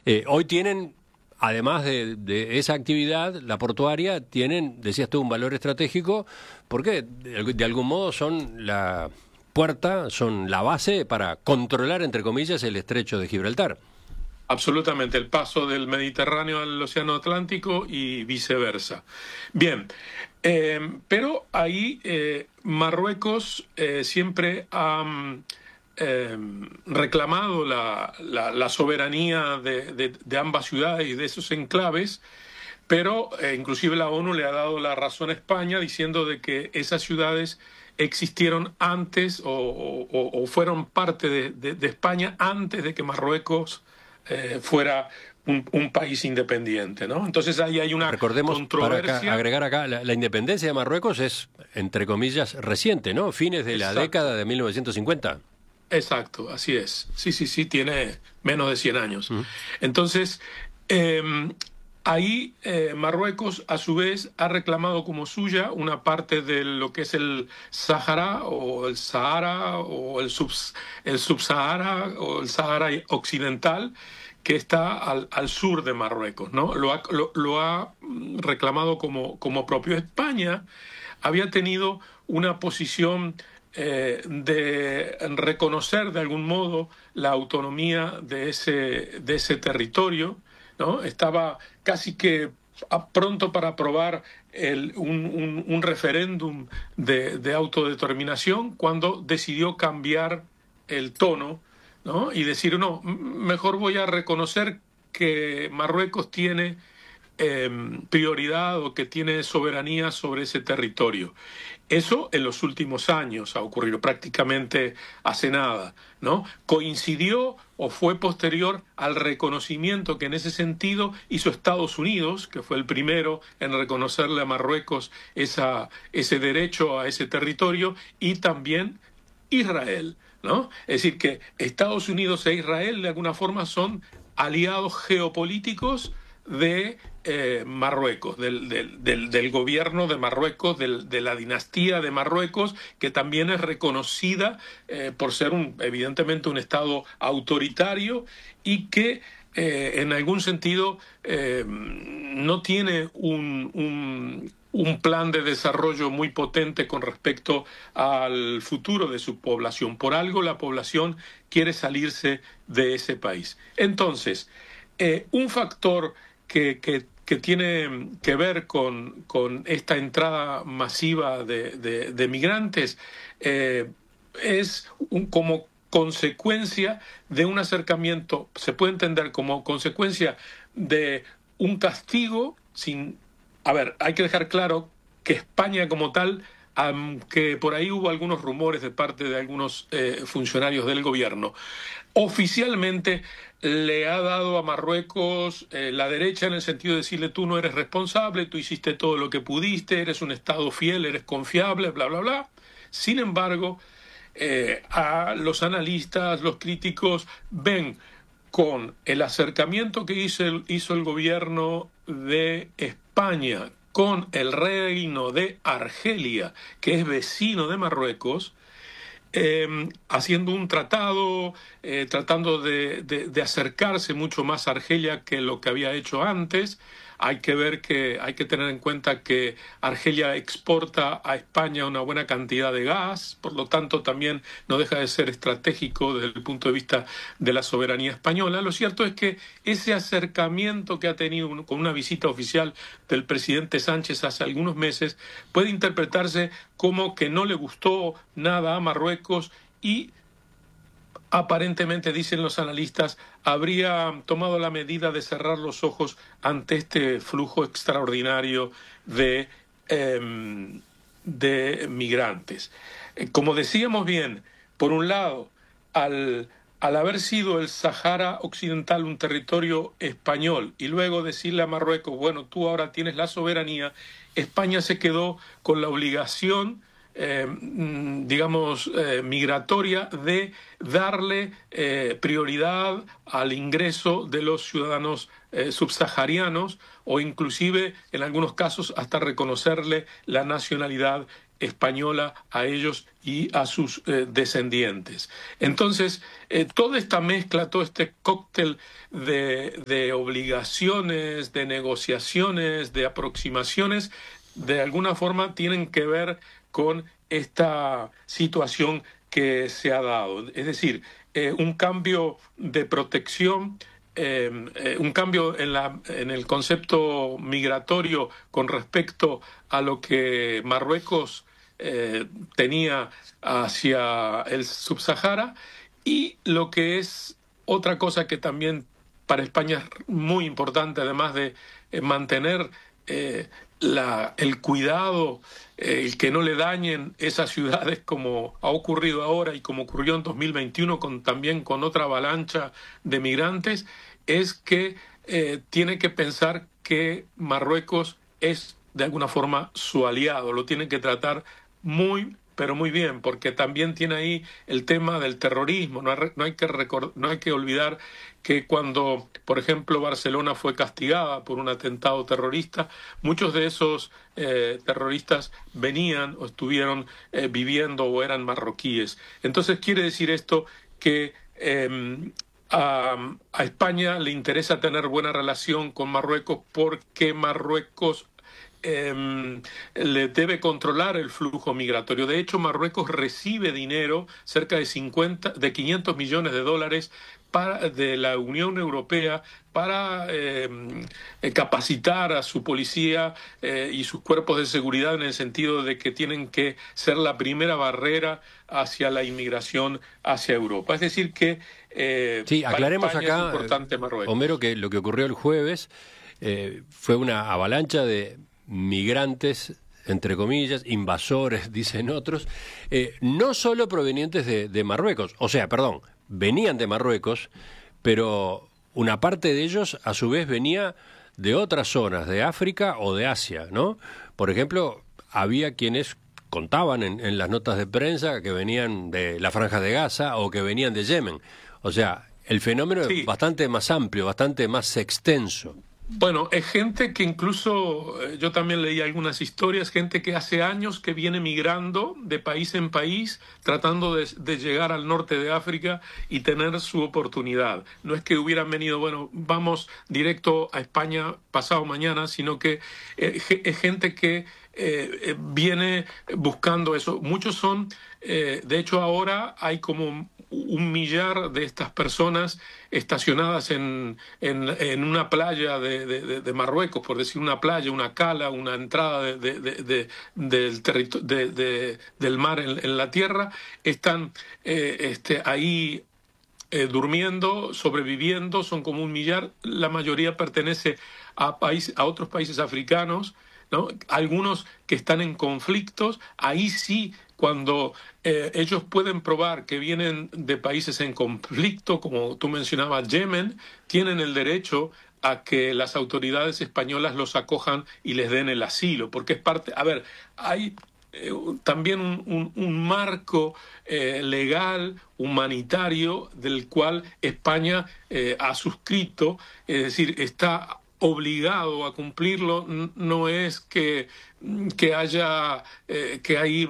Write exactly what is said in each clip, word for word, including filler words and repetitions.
Eh, hoy tienen, además de, de esa actividad, la portuaria, tienen, decías tú, un valor estratégico, porque de, de algún modo son la puerta, son la base para controlar, entre comillas, el estrecho de Gibraltar. Absolutamente, el paso del Mediterráneo al Océano Atlántico y viceversa. Bien, eh, pero ahí eh, Marruecos eh, siempre ha eh, reclamado la, la, la soberanía de, de, de ambas ciudades y de esos enclaves, pero eh, inclusive la ONU le ha dado la razón a España diciendo de que esas ciudades existieron antes o, o, o fueron parte de, de, de España antes de que Marruecos Eh, fuera un, un país independiente, ¿no? Entonces ahí hay una Recordemos, controversia. para acá, agregar acá, la, la independencia de Marruecos es, entre comillas, reciente, ¿no? Fines de la Exacto. década de mil novecientos cincuenta. Exacto, así es. Sí, sí, sí, tiene menos de cien años. Mm. Entonces, eh, ahí eh, Marruecos, a su vez, ha reclamado como suya una parte de lo que es el Sáhara o el Sahara o el, sub, el Subsahara o el Sahara Occidental, que está al, al sur de Marruecos, ¿no? Lo ha, lo, lo ha reclamado como, como propio. España había tenido una posición eh, de reconocer de algún modo la autonomía de ese, de ese territorio, ¿no? Estaba casi que pronto para aprobar el, un, un, un referéndum de, de autodeterminación cuando decidió cambiar el tono, ¿no? Y decir, no, mejor voy a reconocer que Marruecos tiene eh, prioridad o que tiene soberanía sobre ese territorio. Eso en los últimos años ha ocurrido, prácticamente hace nada, ¿no? Coincidió o fue posterior al reconocimiento que en ese sentido hizo Estados Unidos, que fue el primero en reconocerle a Marruecos esa, ese derecho a ese territorio, y también Israel, ¿no? Es decir, que Estados Unidos e Israel de alguna forma son aliados geopolíticos de eh, Marruecos, del, del, del, del gobierno de Marruecos, del, de la dinastía de Marruecos, que también es reconocida eh, por ser un, evidentemente un Estado autoritario y que eh, en algún sentido eh, no tiene un, un, un plan de desarrollo muy potente con respecto al futuro de su población. Por algo la población quiere salirse de ese país. Entonces, eh, un factor que, que, que tiene que ver con, con esta entrada masiva de, de, de migrantes eh, es un, como consecuencia de un acercamiento, se puede entender como consecuencia de un castigo sin... A ver, hay que dejar claro que España como tal, aunque por ahí hubo algunos rumores de parte de algunos eh, funcionarios del gobierno, oficialmente le ha dado a Marruecos eh, la derecha en el sentido de decirle tú no eres responsable, tú hiciste todo lo que pudiste, eres un Estado fiel, eres confiable, bla, bla, bla. Sin embargo, eh, a los analistas, los críticos ven con el acercamiento que hizo el, hizo el gobierno de España con el reino de Argelia, que es vecino de Marruecos, Eh, haciendo un tratado, eh, tratando de, de, de acercarse mucho más a Argelia que lo que había hecho antes. Hay que ver que hay que tener en cuenta que Argelia exporta a España una buena cantidad de gas, por lo tanto también no deja de ser estratégico desde el punto de vista de la soberanía española. Lo cierto es que ese acercamiento que ha tenido con una visita oficial del presidente Sánchez hace algunos meses puede interpretarse como que no le gustó nada a Marruecos y aparentemente, dicen los analistas, habría tomado la medida de cerrar los ojos ante este flujo extraordinario de, eh, de migrantes. Eh, como decíamos bien, por un lado, al, al haber sido el Sahara Occidental un territorio español y luego decirle a Marruecos, bueno, tú ahora tienes la soberanía, España se quedó con la obligación Eh, digamos, eh, migratoria de darle eh, prioridad al ingreso de los ciudadanos eh, subsaharianos o inclusive, en algunos casos, hasta reconocerle la nacionalidad española a ellos y a sus eh, descendientes. Entonces, eh, toda esta mezcla, todo este cóctel de, de obligaciones, de negociaciones, de aproximaciones, de alguna forma tienen que ver con esta situación que se ha dado. Es decir, eh, un cambio de protección, eh, eh, un cambio en, la, en el concepto migratorio con respecto a lo que Marruecos eh, tenía hacia el Subsahara, y lo que es otra cosa que también para España es muy importante, además de eh, mantener eh, la, el cuidado, eh, el que no le dañen esas ciudades como ha ocurrido ahora y como ocurrió en dos mil veintiuno con, también con otra avalancha de migrantes, es que eh, tiene que pensar que Marruecos es de alguna forma su aliado, lo tiene que tratar muy pero muy bien, porque también tiene ahí el tema del terrorismo. No hay, no hay que record, no hay que olvidar que cuando, por ejemplo, Barcelona fue castigada por un atentado terrorista, muchos de esos eh, terroristas venían o estuvieron eh, viviendo o eran marroquíes. Entonces quiere decir esto que eh, a, a España le interesa tener buena relación con Marruecos porque Marruecos Eh, le debe controlar el flujo migratorio. De hecho, Marruecos recibe dinero, cerca de cincuenta, de quinientos millones de dólares para, de la Unión Europea para eh, capacitar a su policía eh, y sus cuerpos de seguridad, en el sentido de que tienen que ser la primera barrera hacia la inmigración hacia Europa. Es decir que eh, sí, aclaremos para España acá, es importante Marruecos. Homero, que lo que ocurrió el jueves eh, fue una avalancha de migrantes, entre comillas, invasores, dicen otros, eh, no solo provenientes de, de Marruecos, o sea, perdón, venían de Marruecos, pero una parte de ellos a su vez venía de otras zonas, de África o de Asia, ¿no? Por ejemplo, había quienes contaban en, en las notas de prensa que venían de la Franja de Gaza o que venían de Yemen. O sea, el fenómeno sí. es bastante más amplio, bastante más extenso. Bueno, es gente que incluso, eh, yo también leí algunas historias, gente que hace años que viene migrando de país en país, tratando de, de llegar al norte de África y tener su oportunidad. No es que hubieran venido, bueno, vamos directo a España pasado mañana, sino que eh, es gente que eh, viene buscando eso. Muchos son, eh, de hecho ahora hay como un millar de estas personas estacionadas en, en, en una playa de, de, de Marruecos, por decir una playa, una cala, una entrada de, de, de, de, del, de, de, del mar en, en la tierra, están eh, este, ahí eh, durmiendo, sobreviviendo, son como un millar, la mayoría pertenece a, país, a otros países africanos, ¿no? Algunos que están en conflictos, ahí sí, cuando eh, ellos pueden probar que vienen de países en conflicto, como tú mencionabas, Yemen, tienen el derecho a que las autoridades españolas los acojan y les den el asilo, porque es parte... A ver, hay eh, también un, un, un marco eh, legal, humanitario, del cual España eh, ha suscrito, es decir, está obligado a cumplirlo. No es que, que haya eh, que ahí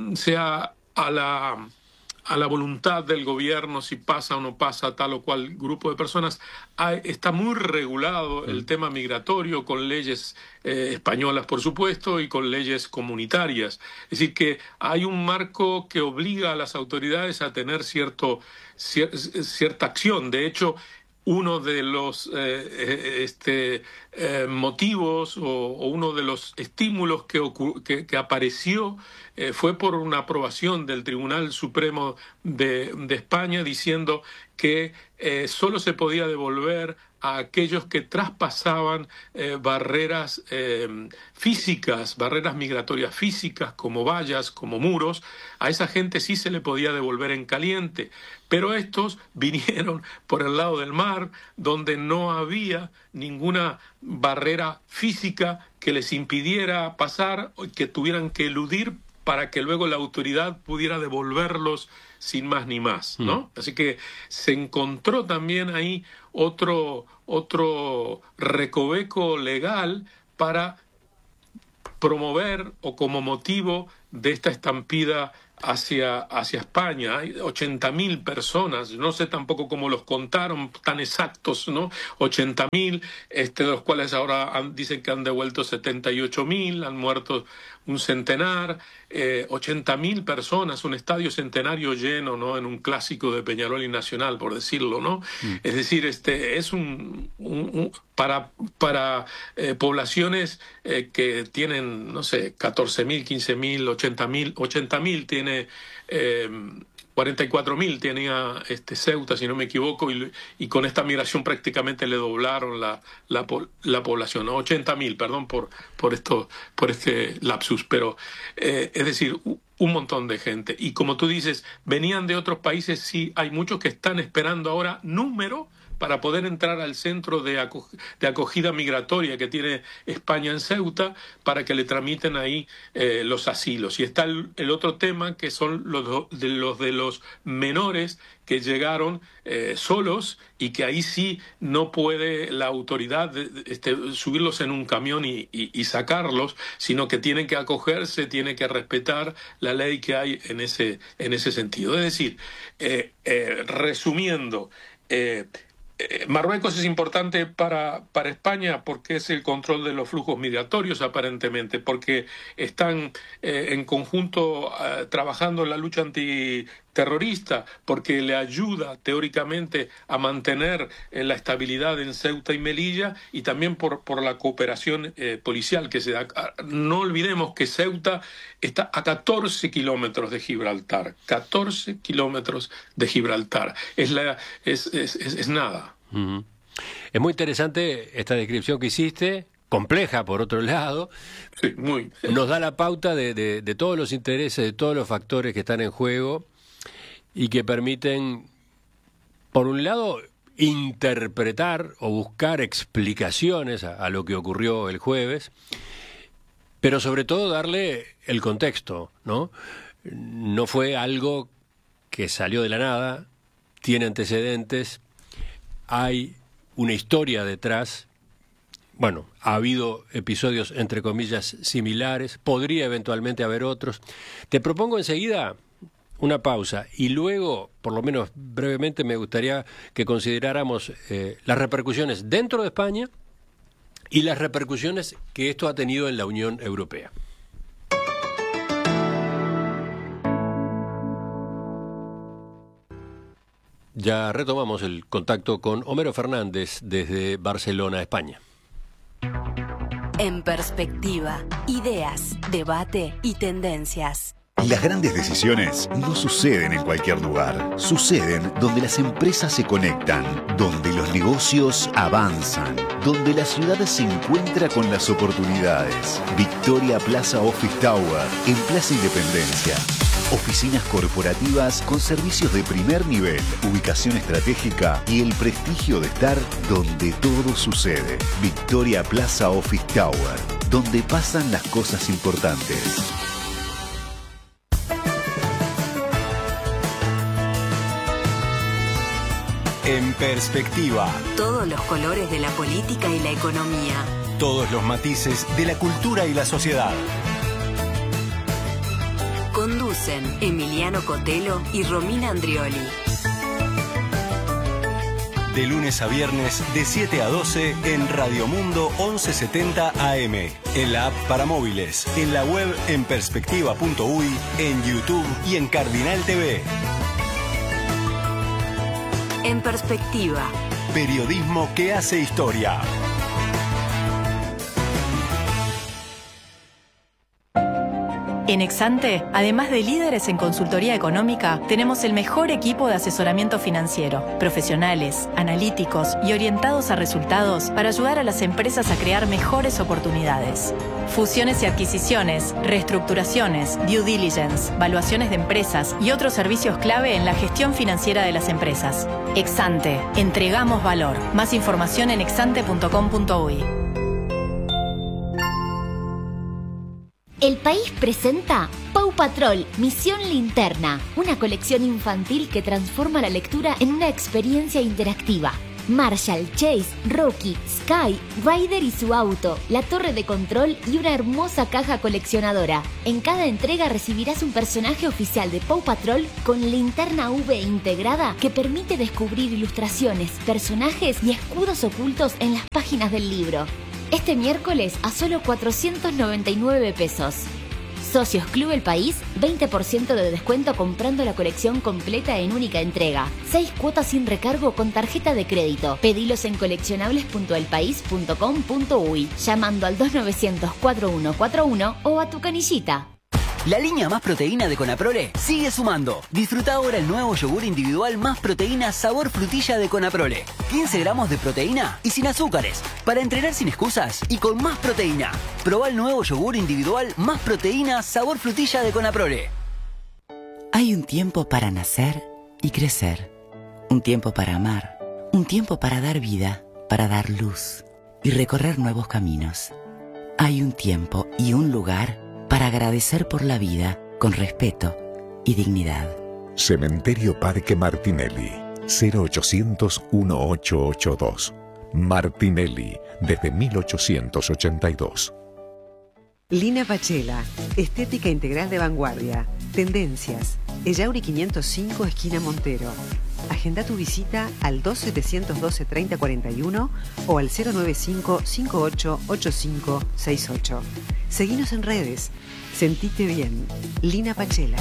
sea a la a la voluntad del gobierno si pasa o no pasa tal o cual grupo de personas. Hay, está muy regulado el tema migratorio con leyes eh, españolas, por supuesto, y con leyes comunitarias. Es decir, que hay un marco que obliga a las autoridades a tener cierto, cier, cierta acción. De hecho, uno de los eh, este, eh, motivos o, o uno de los estímulos que, que, que apareció eh, fue por una aprobación del Tribunal Supremo de, de España diciendo que eh, solo se podía devolver a aquellos que traspasaban eh, barreras eh, físicas, barreras migratorias físicas, como vallas, como muros. A esa gente sí se le podía devolver en caliente, pero estos vinieron por el lado del mar, donde no había ninguna barrera física que les impidiera pasar, que tuvieran que eludir para que luego la autoridad pudiera devolverlos sin más ni más, ¿no? Mm. Así que se encontró también ahí otro, otro recoveco legal para promover o como motivo de esta estampida hacia, hacia España. Hay ochenta mil personas, no sé tampoco cómo los contaron, tan exactos, ¿no? ochenta mil, este, de los cuales ahora han, dicen que han devuelto setenta y ocho mil, han muerto un centenar, eh, ochenta mil personas, un estadio centenario lleno, ¿no? En un clásico de Peñarol y Nacional, por decirlo, ¿no? Mm. Es decir, este es un, un, un para, para eh, poblaciones eh, que tienen, no sé, catorce mil, quince mil, ochenta mil, ochenta mil tiene... Eh, cuarenta y cuatro mil tenía este Ceuta, si no me equivoco, y, y con esta migración prácticamente le doblaron la, la, la población, ¿no? ochenta mil, perdón por, por, esto, por este lapsus, pero eh, es decir, un montón de gente. Y como tú dices, venían de otros países, sí, hay muchos que están esperando ahora número para poder entrar al centro de, aco de acogida migratoria que tiene España en Ceuta, para que le tramiten ahí eh, los asilos. Y está el, el otro tema, que son los de los, de los menores que llegaron eh, solos, y que ahí sí no puede la autoridad de, de, este, subirlos en un camión y, y, y sacarlos, sino que tienen que acogerse, tienen que respetar la ley que hay en ese, en ese sentido. Es decir, eh, eh, resumiendo, eh, Marruecos es importante para, para España porque es el control de los flujos migratorios, aparentemente, porque están eh, en conjunto eh, trabajando en la lucha antiterrorista, porque le ayuda teóricamente a mantener eh, la estabilidad en Ceuta y Melilla, y también por, por la cooperación eh, policial que se da. No olvidemos que Ceuta está a catorce kilómetros de Gibraltar, catorce kilómetros de Gibraltar. Es, la, es, es, es, es nada. Uh-huh. Es muy interesante esta descripción que hiciste, compleja por otro lado. Sí, muy. Nos da la pauta de, de, de todos los intereses, de todos los factores que están en juego y que permiten, por un lado, interpretar o buscar explicaciones a, a lo que ocurrió el jueves, pero sobre todo darle el contexto, ¿no? No fue algo que salió de la nada, tiene antecedentes. Hay una historia detrás. Bueno, ha habido episodios, entre comillas, similares. Podría eventualmente haber otros. Te propongo enseguida una pausa y luego, por lo menos brevemente, me gustaría que consideráramos eh, las repercusiones dentro de España y las repercusiones que esto ha tenido en la Unión Europea. Ya retomamos el contacto con Homero Fernández desde Barcelona, España. En perspectiva, ideas, debate y tendencias. Las grandes decisiones no suceden en cualquier lugar. Suceden donde las empresas se conectan, donde los negocios avanzan, donde la ciudad se encuentra con las oportunidades. Victoria Plaza Office Tower, en Plaza Independencia. Oficinas corporativas con servicios de primer nivel, ubicación estratégica y el prestigio de estar donde todo sucede. Victoria Plaza Office Tower, donde pasan las cosas importantes. En perspectiva. Todos los colores de la política y la economía. Todos los matices de la cultura y la sociedad. Conducen Emiliano Cotelo y Romina Andrioli. De lunes a viernes, de siete a doce, en Radio Mundo once setenta A M. En la app para móviles, en la web en perspectiva punto uy, en YouTube y en Cardinal T V. En perspectiva. Periodismo que hace historia. En Exante, además de líderes en consultoría económica, tenemos el mejor equipo de asesoramiento financiero, profesionales, analíticos y orientados a resultados para ayudar a las empresas a crear mejores oportunidades. Fusiones y adquisiciones, reestructuraciones, due diligence, valuaciones de empresas y otros servicios clave en la gestión financiera de las empresas. Exante, entregamos valor. Más información en exante punto com punto uy. El País presenta Paw Patrol, Misión Linterna, una colección infantil que transforma la lectura en una experiencia interactiva. Marshall, Chase, Rocky, Sky, Ryder y su auto, la torre de control y una hermosa caja coleccionadora. En cada entrega recibirás un personaje oficial de Paw Patrol con linterna U V integrada que permite descubrir ilustraciones, personajes y escudos ocultos en las páginas del libro. Este miércoles a solo cuatrocientos noventa y nueve pesos. Socios Club El País, veinte por ciento de descuento comprando la colección completa en única entrega. seis cuotas sin recargo con tarjeta de crédito. Pedilos en coleccionables punto el país punto com punto uy, llamando al dos novecientos, cuarenta y uno cuarenta y uno o a tu canillita. La línea Más Proteína de Conaprole sigue sumando. Disfruta ahora el nuevo yogur individual Más Proteína sabor frutilla de Conaprole. quince gramos de proteína y sin azúcares. Para entrenar sin excusas y con más proteína. Probá el nuevo yogur individual Más Proteína sabor frutilla de Conaprole. Hay un tiempo para nacer y crecer. Un tiempo para amar. Un tiempo para dar vida, para dar luz y recorrer nuevos caminos. Hay un tiempo y un lugar para agradecer por la vida con respeto y dignidad. Cementerio Parque Martinelli, cero ochocientos, dieciocho ochenta y dos. Martinelli, desde mil ochocientos ochenta y dos. Lina Pachela, estética integral de vanguardia, tendencias, Ellauri quinientos cinco, esquina Montero. Agenda tu visita al dos setecientos doce, treinta cuarenta y uno o al cero noventa y cinco, cincuenta y ocho, ochenta y cinco sesenta y ocho. Seguinos en redes. Sentite bien. Lina Pachela.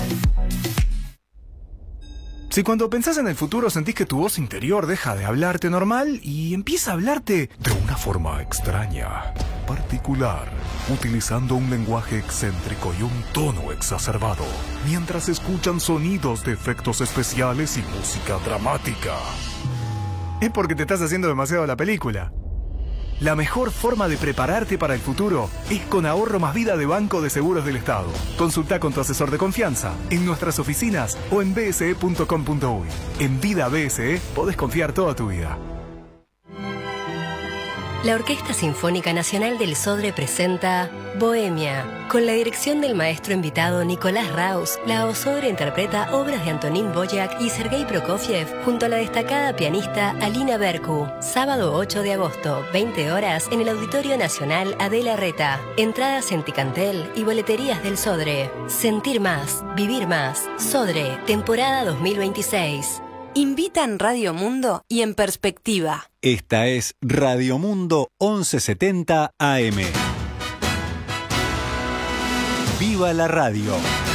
Si cuando pensás en el futuro sentís que tu voz interior deja de hablarte normal y empieza a hablarte de una forma extraña, particular, utilizando un lenguaje excéntrico y un tono exacerbado, mientras escuchan sonidos de efectos especiales y música dramática, es porque te estás haciendo demasiado la película. La mejor forma de prepararte para el futuro es con Ahorro Más Vida de Banco de Seguros del Estado. Consulta con tu asesor de confianza en nuestras oficinas o en b s e punto com punto uy. En Vida B S E podés confiar toda tu vida. La Orquesta Sinfónica Nacional del Sodre presenta Bohemia. Con la dirección del maestro invitado Nicolás Raus, la OSodre interpreta obras de Antonín Boyac y Sergei Prokofiev junto a la destacada pianista Alina Berku. Sábado ocho de agosto, veinte horas, en el Auditorio Nacional Adela Reta. Entradas en Ticantel y boleterías del Sodre. Sentir más, vivir más. Sodre, temporada dos mil veintiséis. Invita en Radio Mundo y en Perspectiva. Esta es Radio Mundo once setenta A M. ¡Viva la radio!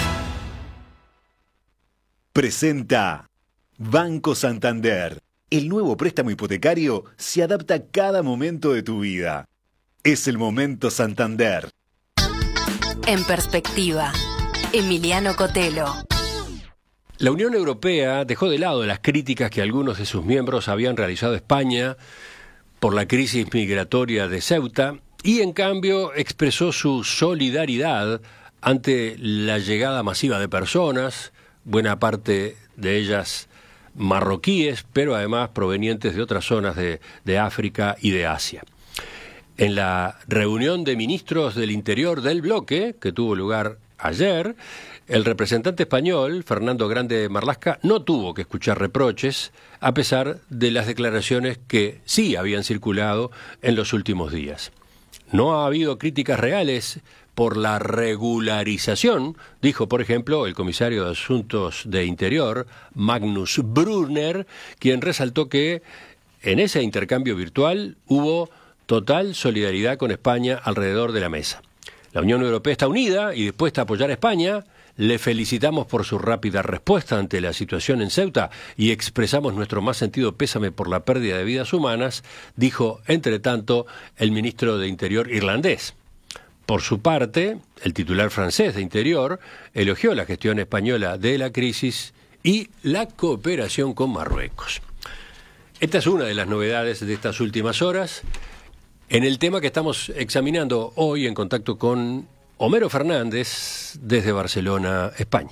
Presenta Banco Santander. El nuevo préstamo hipotecario se adapta a cada momento de tu vida. Es el momento Santander. En Perspectiva, Emiliano Cotelo. La Unión Europea dejó de lado las críticas que algunos de sus miembros habían realizado a España por la crisis migratoria de Ceuta y, en cambio, expresó su solidaridad ante la llegada masiva de personas, buena parte de ellas marroquíes, pero además provenientes de otras zonas de, de África y de Asia. En la reunión de ministros del Interior del bloque, que tuvo lugar ayer, el representante español, Fernando Grande Marlaska, no tuvo que escuchar reproches, a pesar de las declaraciones que sí habían circulado en los últimos días. No ha habido críticas reales por la regularización, dijo, por ejemplo, el comisario de Asuntos de Interior, Magnus Brunner, quien resaltó que en ese intercambio virtual hubo total solidaridad con España alrededor de la mesa. La Unión Europea está unida y dispuesta a apoyar a España. Le felicitamos por su rápida respuesta ante la situación en Ceuta y expresamos nuestro más sentido pésame por la pérdida de vidas humanas, dijo, entre tanto, el ministro de Interior irlandés. Por su parte, el titular francés de Interior elogió la gestión española de la crisis y la cooperación con Marruecos. Esta es una de las novedades de estas últimas horas en el tema que estamos examinando hoy en contacto con Homero Fernández desde Barcelona, España.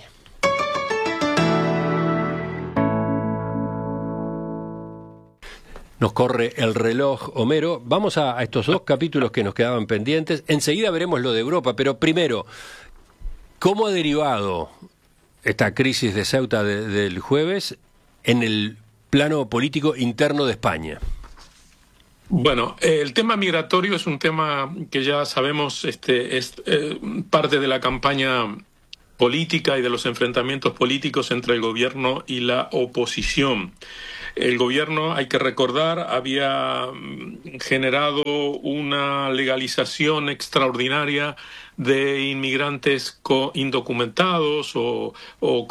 Nos corre el reloj, Homero. Vamos a, a estos dos capítulos que nos quedaban pendientes. Enseguida veremos lo de Europa, pero primero, ¿cómo ha derivado esta crisis de Ceuta de, del jueves en el plano político interno de España? Bueno, eh, el tema migratorio es un tema que ya sabemos este, es eh, parte de la campaña política y de los enfrentamientos políticos entre el gobierno y la oposición. El gobierno, hay que recordar, había generado una legalización extraordinaria de inmigrantes indocumentados o, o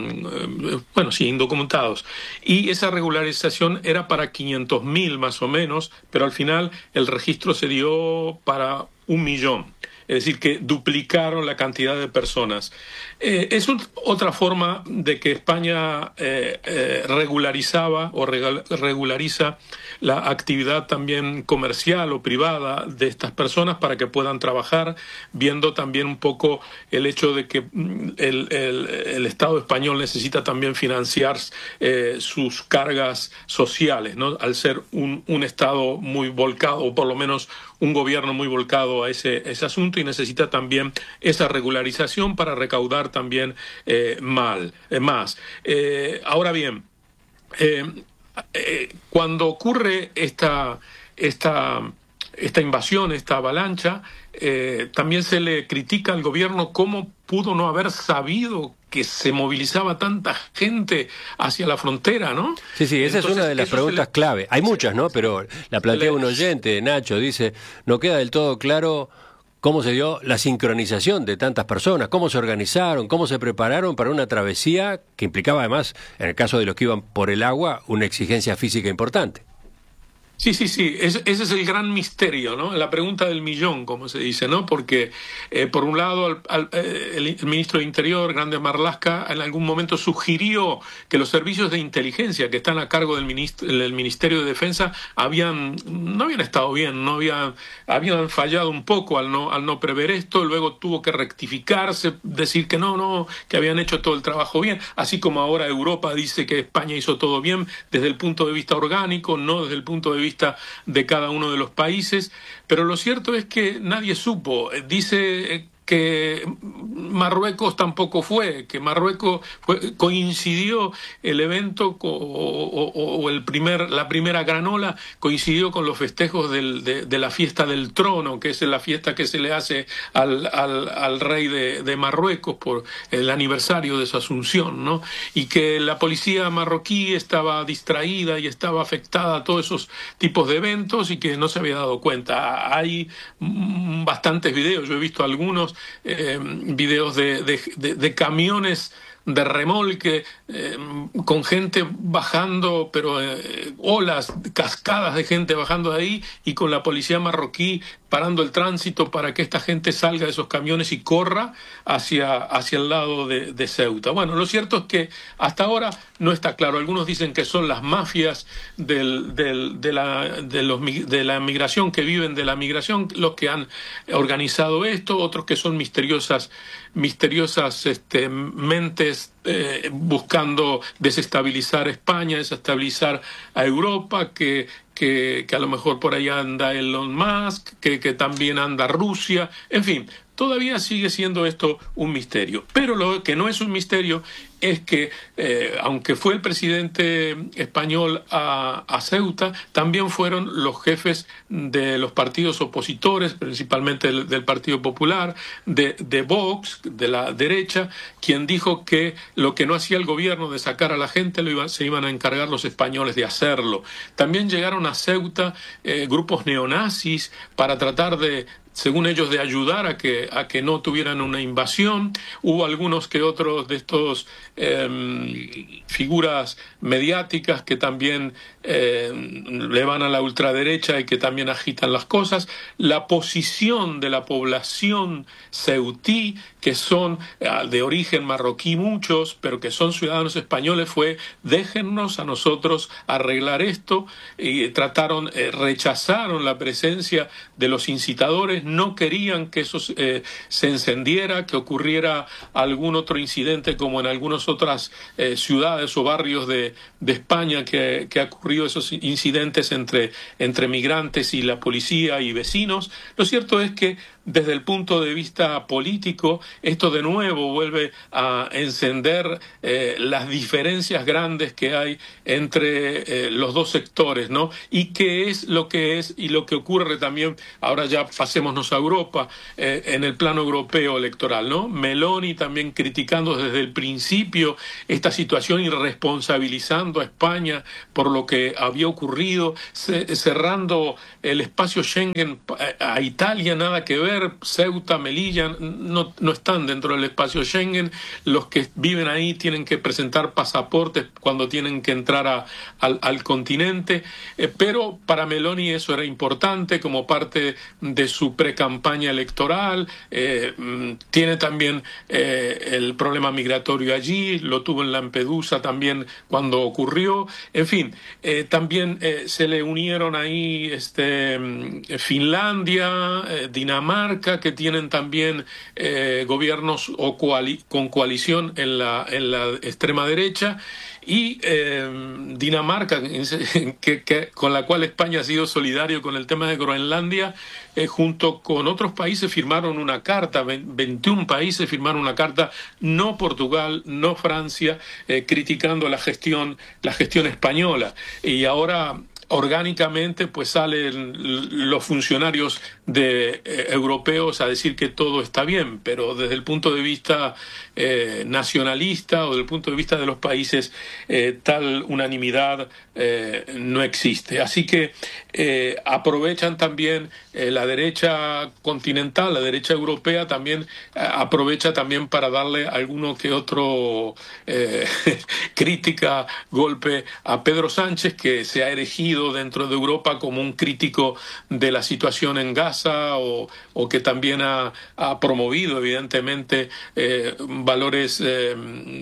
con, bueno, sí, indocumentados. Y esa regularización era para quinientos mil más o menos, pero al final el registro se dio para un millón. Es decir, que duplicaron la cantidad de personas. Eh, es un, otra forma de que España eh, eh, regularizaba o regal, regulariza la actividad también comercial o privada de estas personas para que puedan trabajar, viendo también un poco el hecho de que el, el, el Estado español necesita también financiar eh, sus cargas sociales, ¿no? Al ser un, un Estado muy volcado, o por lo menos un gobierno muy volcado a ese, ese asunto, y necesita también esa regularización para recaudar también eh, mal, eh, más. Eh, ahora bien, eh, eh, cuando ocurre esta, esta, esta invasión, esta avalancha, eh, también se le critica al gobierno cómo pudo no haber sabido que se movilizaba tanta gente hacia la frontera, ¿no? Sí, sí, esa Entonces, es una de las preguntas le... clave. Hay muchas, ¿no? Pero la plantea le... un oyente, Nacho, dice, no queda del todo claro cómo se dio la sincronización de tantas personas, cómo se organizaron, cómo se prepararon para una travesía que implicaba además, en el caso de los que iban por el agua, una exigencia física importante. Sí, sí, sí, ese, ese es el gran misterio, ¿no? La pregunta del millón, como se dice, ¿no? Porque, eh, por un lado, al, al, el, el ministro de Interior, Grande Marlaska, en algún momento sugirió que los servicios de inteligencia que están a cargo del, ministro, del Ministerio de Defensa habían no habían estado bien, no habían, habían fallado un poco al no, al no prever esto, luego tuvo que rectificarse, decir que no, no, que habían hecho todo el trabajo bien, así como ahora Europa dice que España hizo todo bien desde el punto de vista orgánico, no desde el punto de vista vista de cada uno de los países, pero lo cierto es que nadie supo. Dice que Marruecos tampoco fue, que Marruecos fue, coincidió el evento o, o, o el primer, la primera granola coincidió con los festejos del, de, de la fiesta del trono, que es la fiesta que se le hace al, al, al rey de, de Marruecos por el aniversario de su asunción, ¿no? Y que la policía marroquí estaba distraída y estaba afectada a todos esos tipos de eventos y que no se había dado cuenta. Hay bastantes videos, yo he visto algunos Eh, videos de, de, de, de camiones de remolque eh, con gente bajando, pero eh, olas, cascadas de gente bajando de ahí, y con la policía marroquí parando el tránsito para que esta gente salga de esos camiones y corra hacia, hacia el lado de, de Ceuta. Bueno, lo cierto es que hasta ahora no está claro. Algunos dicen que son las mafias del, del, de, la, de, los, de la migración, que viven de la migración, los que han organizado esto, otros que son misteriosas, misteriosas este, mentes eh, buscando desestabilizar España, desestabilizar a Europa, que Que, que a lo mejor por ahí anda Elon Musk, que, que también anda Rusia, en fin, todavía sigue siendo esto un misterio. Pero lo que no es un misterio es que, eh, aunque fue el presidente español a, a Ceuta, también fueron los jefes de los partidos opositores, principalmente del, del Partido Popular, de, de Vox, de la derecha, quien dijo que lo que no hacía el gobierno de sacar a la gente lo iba, se iban a encargar los españoles de hacerlo. También llegaron a Ceuta eh, grupos neonazis para tratar de, según ellos, de ayudar a que, a que no tuvieran una invasión. Hubo algunos que otros de estos eh, figuras mediáticas que también eh, le van a la ultraderecha y que también agitan las cosas. La posición de la población ceutí, que son de origen marroquí muchos, pero que son ciudadanos españoles, fue: déjennos a nosotros arreglar esto, y trataron, eh, rechazaron la presencia de los incitadores, no querían que eso eh, se encendiera, que ocurriera algún otro incidente como en algunas otras eh, ciudades o barrios de, de España que, que ha ocurrido esos incidentes entre, entre migrantes y la policía y vecinos. Lo cierto es que desde el punto de vista político, esto de nuevo vuelve a encender eh, las diferencias grandes que hay entre eh, los dos sectores, ¿no? Y qué es lo que es y lo que ocurre también, ahora ya pasémonos a Europa, eh, en el plano europeo electoral, ¿no? Meloni también criticando desde el principio esta situación y responsabilizando a España por lo que había ocurrido, ce- cerrando el espacio Schengen a Italia, nada que ver. Ceuta, Melilla no, no están dentro del espacio Schengen. Los que viven ahí tienen que presentar pasaportes cuando tienen que entrar a, al, al continente, eh, pero para Meloni eso era importante como parte de su precampaña electoral. Eh, tiene también eh, el problema migratorio allí, lo tuvo en Lampedusa también cuando ocurrió. En fin, eh, también eh, se le unieron ahí este, Finlandia, eh, Dinamarca, que tienen también eh, gobiernos o coali- con coalición en la, en la extrema derecha, y eh, Dinamarca, que, que, con la cual España ha sido solidario con el tema de Groenlandia, eh, junto con otros países firmaron una carta, veintiún países firmaron una carta, no Portugal, no Francia, eh, criticando la gestión, la gestión española. Y ahora orgánicamente pues salen los funcionarios de, eh, europeos a decir que todo está bien, pero desde el punto de vista eh, nacionalista o desde el punto de vista de los países, eh, tal unanimidad eh, no existe. Así que eh, aprovechan también eh, la derecha continental, la derecha europea también eh, aprovecha también para darle alguno que otro eh, crítica, golpe a Pedro Sánchez, que se ha erigido dentro de Europa como un crítico de la situación en Gaza, o, o que también ha, ha promovido evidentemente eh, valores eh,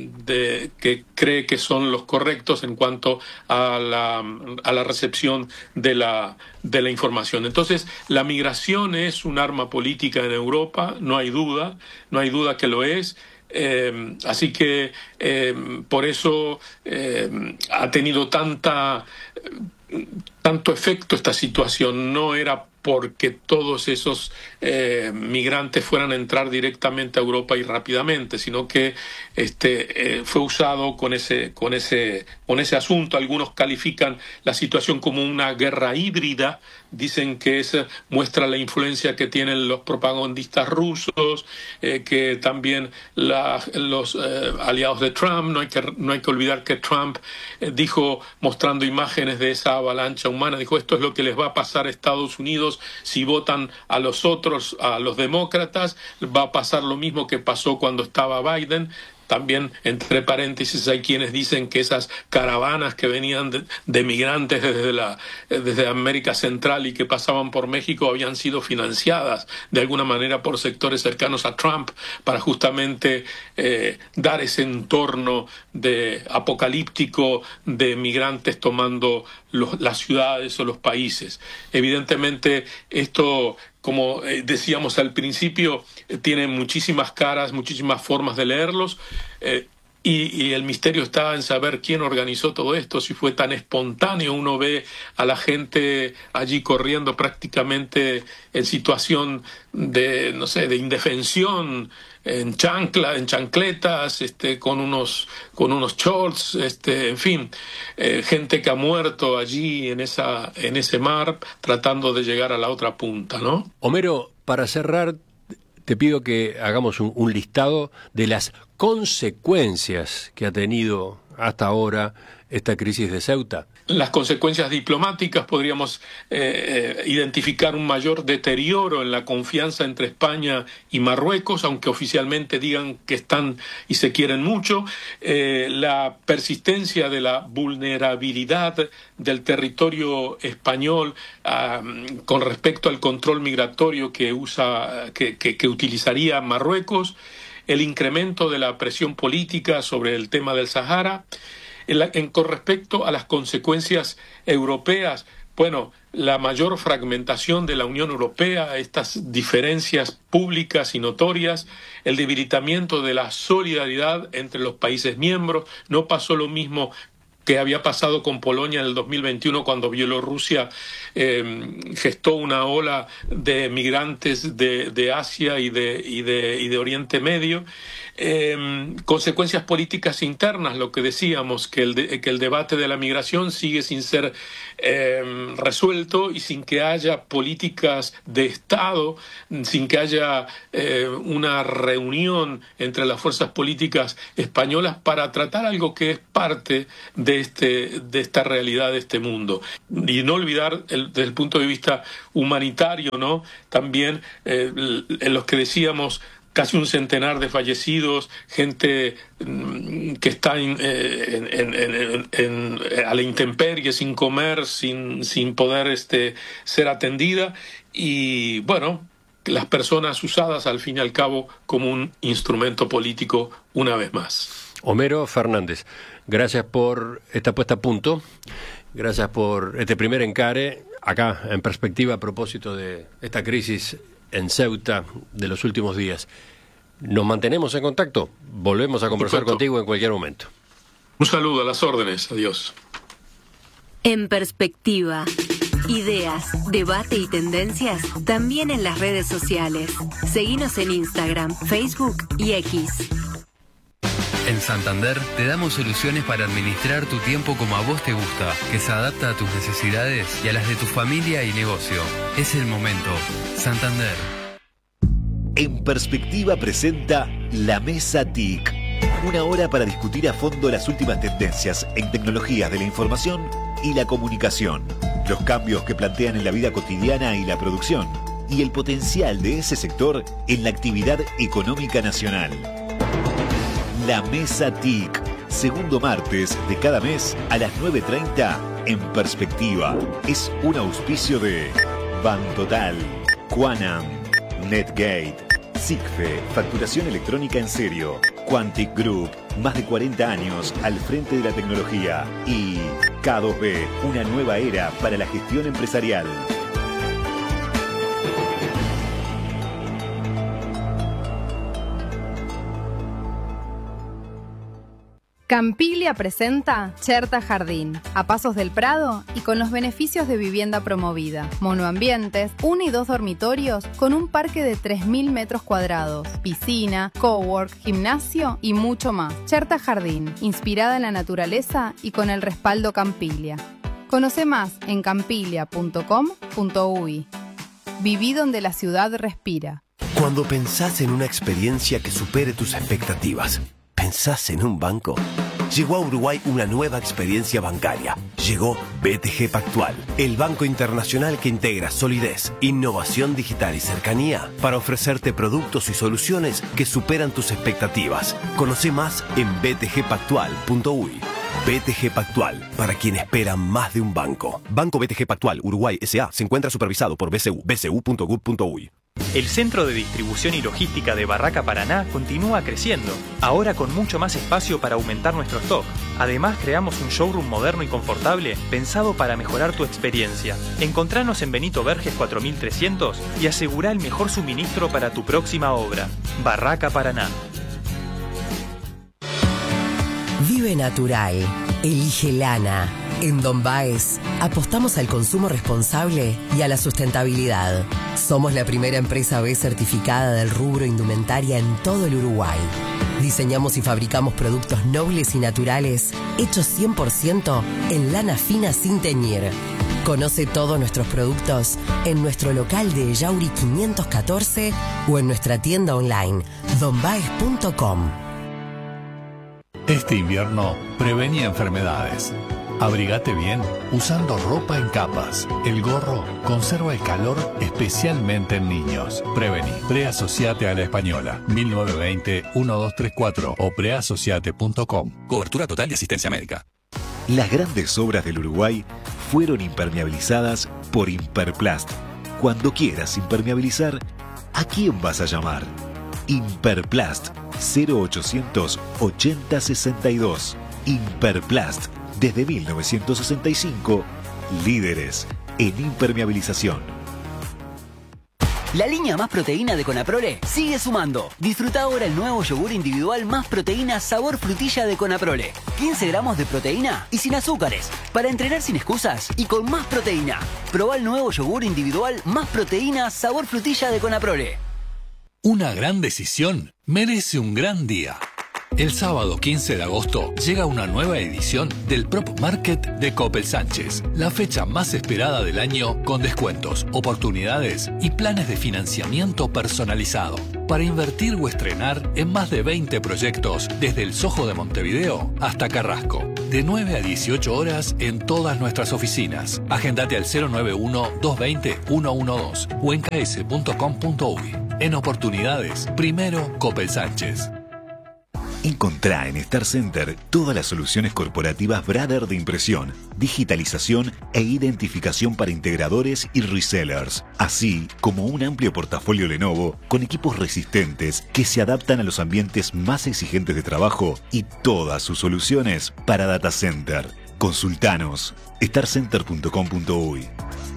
de, que cree que son los correctos en cuanto a la, a la recepción de la, de la información. Entonces, la migración es un arma política en Europa, no hay duda, no hay duda que lo es. Eh, así que eh, por eso eh, ha tenido tanta tanto efecto esta situación. No era porque todos esos eh, migrantes fueran a entrar directamente a Europa y rápidamente, sino que este eh, fue usado con ese con ese con ese asunto. Algunos califican la situación como una guerra híbrida, dicen que es, muestra la influencia que tienen los propagandistas rusos, eh, que también la, los eh, aliados de Trump. No hay que no hay que olvidar que Trump eh, dijo, mostrando imágenes de esa avalancha humana, dijo: esto es lo que les va a pasar a Estados Unidos si votan a los otros, a los demócratas. Va a pasar lo mismo que pasó cuando estaba Biden. También, entre paréntesis, hay quienes dicen que esas caravanas que venían de, de migrantes desde, la, desde América Central y que pasaban por México habían sido financiadas de alguna manera por sectores cercanos a Trump para justamente eh, dar ese entorno de apocalíptico de migrantes tomando los, las ciudades o los países. Evidentemente, esto, como decíamos al principio, tiene muchísimas caras, muchísimas formas de leerlos, eh, y, y el misterio está en saber quién organizó todo esto, si fue tan espontáneo. Uno ve a la gente allí corriendo prácticamente en situación de, no sé, de indefensión, en chancla, en chancletas, este, con unos, con unos shorts, este, en fin, eh, gente que ha muerto allí en esa, en ese mar, tratando de llegar a la otra punta, ¿no? Homero, para cerrar, te pido que hagamos un, un listado de las consecuencias que ha tenido hasta ahora esta crisis de Ceuta. Las consecuencias diplomáticas: podríamos eh, eh, identificar un mayor deterioro en la confianza entre España y Marruecos, aunque oficialmente digan que están y se quieren mucho. Eh, la persistencia de la vulnerabilidad del territorio español um, con respecto al control migratorio que usa, que, que, que utilizaría Marruecos. El incremento de la presión política sobre el tema del Sahara. En, la, en con respecto a las consecuencias europeas, bueno, la mayor fragmentación de la Unión Europea, estas diferencias públicas y notorias, el debilitamiento de la solidaridad entre los países miembros. No pasó lo mismo que había pasado con Polonia en el dos mil veintiuno cuando Bielorrusia eh, gestó una ola de migrantes de, de Asia y de, y de, y de Oriente Medio. Eh, consecuencias políticas internas, lo que decíamos, que el, de, que el debate de la migración sigue sin ser eh, resuelto y sin que haya políticas de Estado, sin que haya eh, una reunión entre las fuerzas políticas españolas para tratar algo que es parte de, este, de esta realidad, de este mundo. Y no olvidar, el, desde el punto de vista humanitario, ¿no? También eh, en los que decíamos casi un centenar de fallecidos, gente mm, que está en, en, en, en, en, a la intemperie, sin comer, sin, sin poder este, ser atendida, y bueno, las personas usadas al fin y al cabo como un instrumento político una vez más. Homero Fernández, gracias por esta puesta a punto, gracias por este primer encare acá en perspectiva a propósito de esta crisis en Ceuta de los últimos días. Nos mantenemos en contacto, volvemos a conversar Perfecto. contigo en cualquier momento. Un saludo, a las órdenes, adiós. En perspectiva, ideas, debate y tendencias también en las redes sociales. Seguinos en Instagram, Facebook y X. En Santander te damos soluciones para administrar tu tiempo como a vos te gusta, que se adapta a tus necesidades y a las de tu familia y negocio. Es el momento. Santander. En Perspectiva presenta La Mesa T I C. Una hora para discutir a fondo las últimas tendencias en tecnologías de la información y la comunicación, los cambios que plantean en la vida cotidiana y la producción, y el potencial de ese sector en la actividad económica nacional. La Mesa T I C, segundo martes de cada mes a las nueve treinta en Perspectiva. Es un auspicio de Bantotal, Quanam, Netgate, Sigfe, facturación electrónica en serio, Quantic Group, más de cuarenta años al frente de la tecnología, y K dos B, una nueva era para la gestión empresarial. Campiglia presenta Cherta Jardín, a pasos del Prado y con los beneficios de vivienda promovida. Monoambientes, uno y dos dormitorios con un parque de tres mil metros cuadrados, piscina, cowork, gimnasio y mucho más. Cherta Jardín, inspirada en la naturaleza y con el respaldo Campiglia. Conoce más en campiglia punto com punto uy. Viví donde la ciudad respira. Cuando pensás en una experiencia que supere tus expectativas, ¿pensás en un banco? Llegó a Uruguay una nueva experiencia bancaria. Llegó B T G Pactual, el banco internacional que integra solidez, innovación digital y cercanía para ofrecerte productos y soluciones que superan tus expectativas. Conoce más en b t g pactual punto uy. B T G Pactual, para quien espera más de un banco. Banco B T G Pactual Uruguay S A se encuentra supervisado por B C U, b c u punto gov punto uy. El Centro de Distribución y Logística de Barraca Paraná continúa creciendo, ahora con mucho más espacio para aumentar nuestro stock. Además, creamos un showroom moderno y confortable pensado para mejorar tu experiencia. Encontranos en Benito Verges cuatro mil trescientos y asegura el mejor suministro para tu próxima obra. Barraca Paraná. Vive natural. Elige lana. En Don Baez apostamos al consumo responsable y a la sustentabilidad. Somos la primera empresa B certificada del rubro indumentaria en todo el Uruguay. Diseñamos y fabricamos productos nobles y naturales hechos cien por ciento en lana fina sin teñir. Conoce todos nuestros productos en nuestro local de Yauri quinientos catorce o en nuestra tienda online don baez punto com. Este invierno, prevení enfermedades. Abrigate bien usando ropa en capas. El gorro conserva el calor especialmente en niños. Prevení. Preasociate a la Española. mil novecientos veinte, doce treinta y cuatro o preasociate punto com. Cobertura total de asistencia médica. Las grandes obras del Uruguay fueron impermeabilizadas por Imperplast. Cuando quieras impermeabilizar, ¿a quién vas a llamar? Imperplast cero ochocientos ochenta sesenta y dos. Imperplast. Desde mil novecientos sesenta y cinco, líderes en impermeabilización. La línea Más Proteína de Conaprole sigue sumando. Disfruta ahora el nuevo yogur individual Más Proteína sabor frutilla de Conaprole. quince gramos de proteína y sin azúcares. Para entrenar sin excusas y con más proteína. Probá el nuevo yogur individual Más Proteína sabor frutilla de Conaprole. Una gran decisión merece un gran día. El sábado quince de agosto llega una nueva edición del Prop Market de Coppel Sánchez, la fecha más esperada del año con descuentos, oportunidades y planes de financiamiento personalizado para invertir o estrenar en más de veinte proyectos desde el Soho de Montevideo hasta Carrasco, de nueve a dieciocho horas en todas nuestras oficinas. Agendate al cero nueve uno, dos dos cero, uno uno dos o en k s punto com punto u y. En oportunidades, primero Coppel Sánchez. Encontrá en Star Center todas las soluciones corporativas Brother de impresión, digitalización e identificación para integradores y resellers, así como un amplio portafolio Lenovo con equipos resistentes que se adaptan a los ambientes más exigentes de trabajo y todas sus soluciones para data center. Consultanos star center punto com punto u y.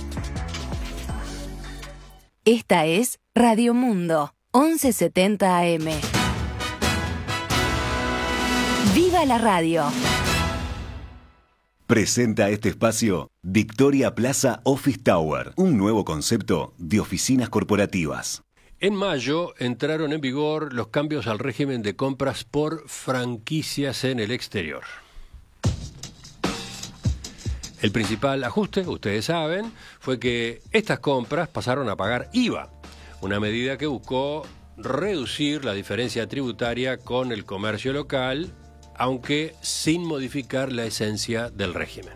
Esta es Radio Mundo, once setenta A M. ¡Viva la radio! Presenta este espacio Victoria Plaza Office Tower, un nuevo concepto de oficinas corporativas. En mayo entraron en vigor los cambios al régimen de compras por franquicias en el exterior. El principal ajuste, ustedes saben, fue que estas compras pasaron a pagar I V A, una medida que buscó reducir la diferencia tributaria con el comercio local, aunque sin modificar la esencia del régimen.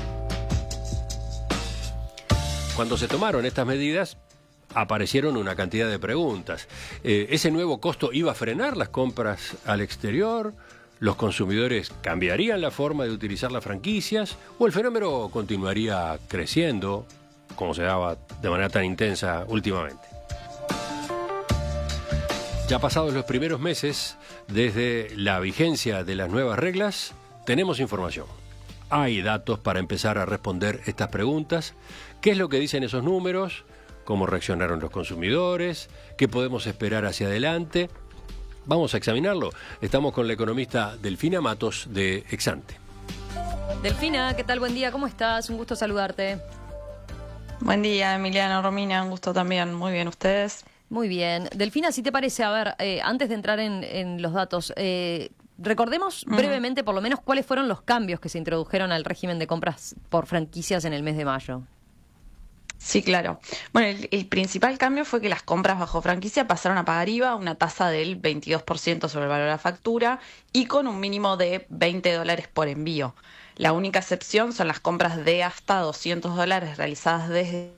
Cuando se tomaron estas medidas, aparecieron una cantidad de preguntas. Eh, ¿Ese nuevo costo iba a frenar las compras al exterior? ¿Los consumidores cambiarían la forma de utilizar las franquicias? ¿O el fenómeno continuaría creciendo, como se daba de manera tan intensa últimamente? Ya pasados los primeros meses, desde la vigencia de las nuevas reglas, tenemos información. Hay datos para empezar a responder estas preguntas. ¿Qué es lo que dicen esos números? ¿Cómo reaccionaron los consumidores? ¿Qué podemos esperar hacia adelante? Vamos a examinarlo. Estamos con la economista Delfina Matos de Exante. Delfina, ¿qué tal? Buen día, ¿cómo estás? Un gusto saludarte. Buen día, Emiliano, Romina, un gusto también. Muy bien, ¿ustedes? Muy bien. Delfina, si te parece, a ver, eh, antes de entrar en, en los datos, eh, recordemos uh-huh. brevemente, por lo menos, cuáles fueron los cambios que se introdujeron al régimen de compras por franquicias en el mes de mayo. Sí, claro. Bueno, el, el principal cambio fue que las compras bajo franquicia pasaron a pagar I V A, una tasa del veintidós por ciento sobre el valor de la factura y con un mínimo de veinte dólares por envío. La única excepción son las compras de hasta doscientos dólares realizadas desde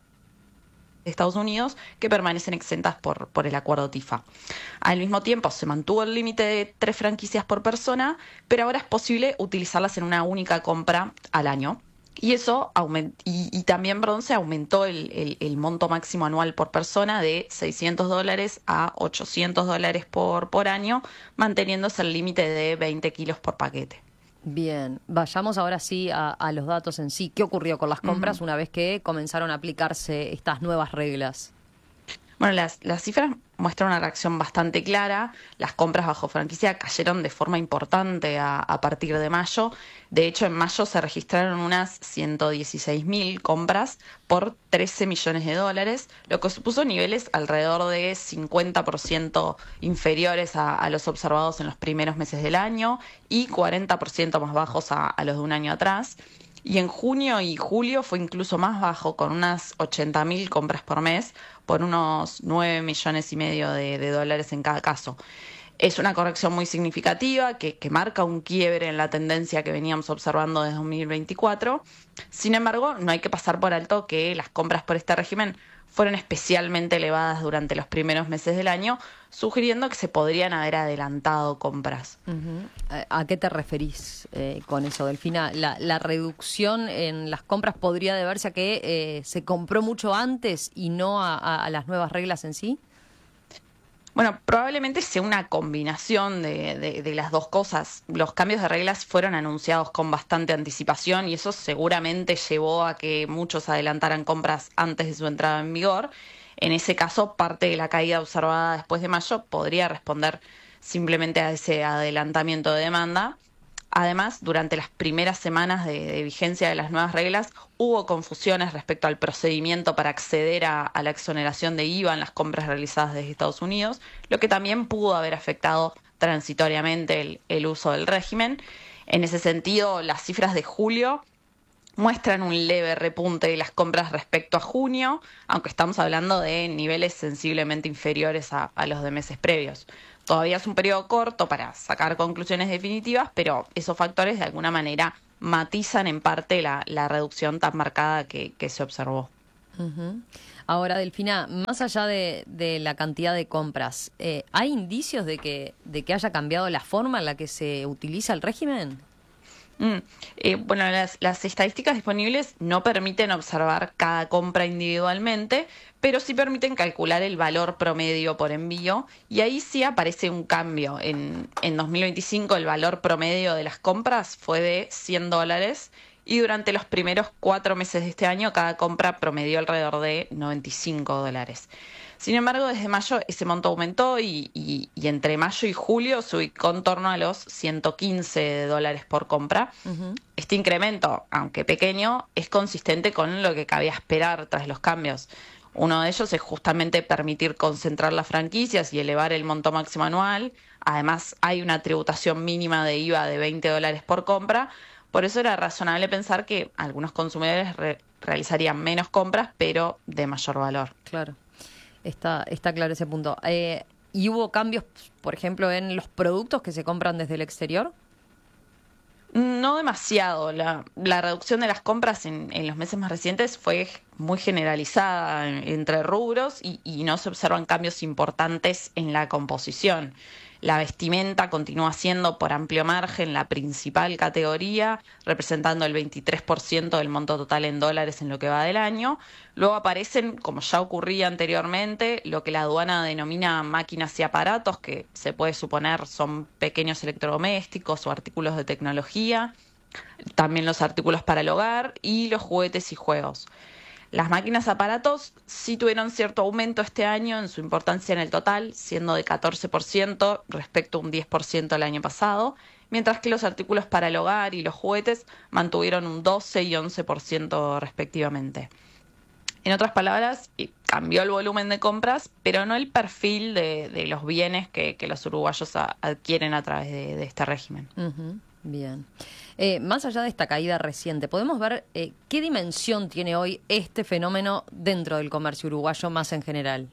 Estados Unidos, que permanecen exentas por, por el acuerdo T I F A. Al mismo tiempo, se mantuvo el límite de tres franquicias por persona, pero ahora es posible utilizarlas en una única compra al año. Y eso aument- y, y también, perdón, se aumentó el, el, el monto máximo anual por persona de seiscientos dólares a ochocientos dólares por, por año, manteniéndose el límite de veinte kilos por paquete. Bien, vayamos ahora sí a, a los datos en sí. ¿Qué ocurrió con las compras uh-huh. una vez que comenzaron a aplicarse estas nuevas reglas? Bueno, las, las cifras muestran una reacción bastante clara. Las compras bajo franquicia cayeron de forma importante a, a partir de mayo. De hecho, en mayo se registraron unas ciento dieciséis mil compras por trece millones de dólares, lo que supuso niveles alrededor de cincuenta por ciento inferiores a, a los observados en los primeros meses del año y cuarenta por ciento más bajos a, a los de un año atrás. Y en junio y julio fue incluso más bajo, con unas ochenta mil compras por mes, por unos nueve millones y medio de, de dólares en cada caso. Es una corrección muy significativa que, que marca un quiebre en la tendencia que veníamos observando desde dos mil veinticuatro. Sin embargo, no hay que pasar por alto que las compras por este régimen fueron especialmente elevadas durante los primeros meses del año, sugiriendo que se podrían haber adelantado compras. Uh-huh. ¿A qué te referís eh, con eso, Delfina? ¿La, la reducción en las compras podría deberse a que eh, se compró mucho antes y no a, a, a las nuevas reglas en sí? Bueno, probablemente sea una combinación de, de, de las dos cosas. Los cambios de reglas fueron anunciados con bastante anticipación y eso seguramente llevó a que muchos adelantaran compras antes de su entrada en vigor. En ese caso, parte de la caída observada después de mayo podría responder simplemente a ese adelantamiento de demanda. Además, durante las primeras semanas de, de vigencia de las nuevas reglas, hubo confusiones respecto al procedimiento para acceder a, a la exoneración de I V A en las compras realizadas desde Estados Unidos, lo que también pudo haber afectado transitoriamente el, el uso del régimen. En ese sentido, las cifras de julio muestran un leve repunte de las compras respecto a junio, aunque estamos hablando de niveles sensiblemente inferiores a, a los de meses previos. Todavía es un periodo corto para sacar conclusiones definitivas, pero esos factores de alguna manera matizan en parte la, la reducción tan marcada que, que se observó. Uh-huh. Ahora, Delfina, más allá de, de la cantidad de compras, eh, ¿hay indicios de que, de que haya cambiado la forma en la que se utiliza el régimen? Mm. Eh, bueno, las, las estadísticas disponibles no permiten observar cada compra individualmente, pero sí permiten calcular el valor promedio por envío, y ahí sí aparece un cambio. En, en dos mil veinticinco el valor promedio de las compras fue de cien dólares, y durante los primeros cuatro meses de este año cada compra promedió alrededor de noventa y cinco dólares. Sin embargo, desde mayo ese monto aumentó y, y, y entre mayo y julio se ubicó en torno a los ciento quince dólares por compra. Uh-huh. Este incremento, aunque pequeño, es consistente con lo que cabía esperar tras los cambios. Uno de ellos es justamente permitir concentrar las franquicias y elevar el monto máximo anual. Además, hay una tributación mínima de I V A de veinte dólares por compra. Por eso era razonable pensar que algunos consumidores re- realizarían menos compras, pero de mayor valor. Claro. Está, está claro ese punto. Eh, ¿Y hubo cambios, por ejemplo, en los productos que se compran desde el exterior? No demasiado. La, la reducción de las compras en, en los meses más recientes fue muy generalizada entre rubros y, y no se observan cambios importantes en la composición. La vestimenta continúa siendo por amplio margen la principal categoría, representando el veintitrés por ciento del monto total en dólares en lo que va del año. Luego aparecen, como ya ocurría anteriormente, lo que la aduana denomina máquinas y aparatos, que se puede suponer son pequeños electrodomésticos o artículos de tecnología, también los artículos para el hogar y los juguetes y juegos. Las máquinas aparatos sí tuvieron cierto aumento este año en su importancia en el total, siendo de catorce por ciento respecto a un diez por ciento el año pasado, mientras que los artículos para el hogar y los juguetes mantuvieron un doce y once por ciento respectivamente. En otras palabras, cambió el volumen de compras, pero no el perfil de, de los bienes que, que los uruguayos a, adquieren a través de, de este régimen. Uh-huh. Bien. Eh, más allá de esta caída reciente, ¿podemos ver eh, qué dimensión tiene hoy este fenómeno dentro del comercio uruguayo más en general?